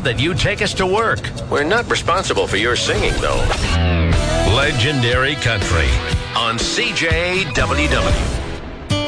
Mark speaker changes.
Speaker 1: that you take us to work.
Speaker 2: We're not responsible for your singing, though.
Speaker 1: Legendary Country on CJWW.